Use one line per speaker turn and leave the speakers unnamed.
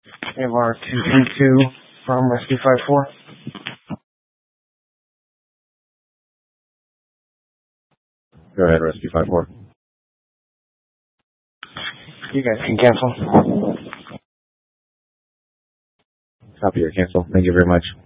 AVAR 232 from Rescue 54.
Go ahead, Rescue 54.
You guys can cancel.
Copy your cancel. Thank you very much.